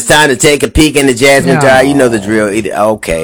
time to take a peek in the Jasmine No. jar. You know the drill. Okay.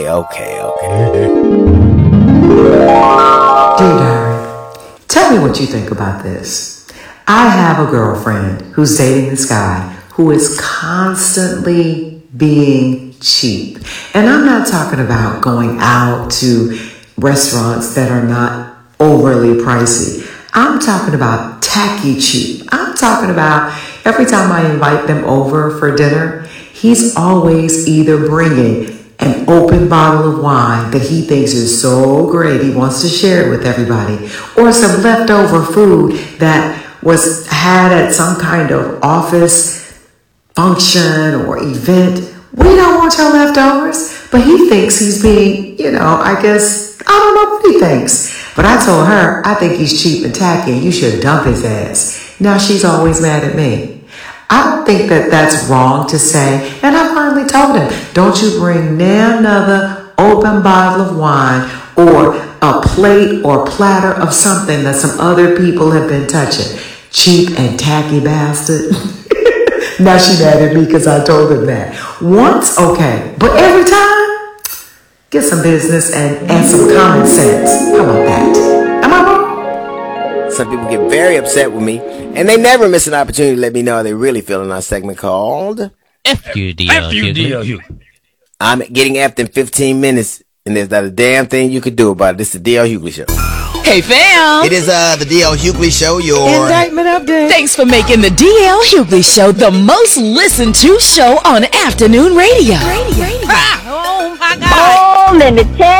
Dear Diary, tell me what you think about this. I have a girlfriend who's dating this guy who is constantly being cheap. And I'm not talking about going out to restaurants that are not overly pricey. I'm talking about tacky cheap. I'm talking about every time I invite them over for dinner, he's always either bringing an open bottle of wine that he thinks is so great he wants to share it with everybody, or some leftover food that was had at some kind of office function or event. We don't want your leftovers, but he thinks he's being, I guess, I don't know what he thinks. But I told her, I think he's cheap and tacky and you should dump his ass. Now she's always mad at me. I don't think that that's wrong to say. And I finally told him, don't you bring another open bottle of wine or a plate or platter of something that some other people have been touching. Cheap and tacky bastard. Now she mad at me because I told him that. Once, okay. But every time, get some business and some common sense. How about that? Am I wrong? Some people get very upset with me, and they never miss an opportunity to let me know how they really feel in our segment called FUDL. I'm getting effed in 15 minutes, and there's not a damn thing you can do about it. This is the DL Hughley Show. Hey fam! It is the DL Hughley Show, your Indictment update. Thanks for making the DL Hughley Show the most listened to show on afternoon radio. Oh my God. Oh, let me tell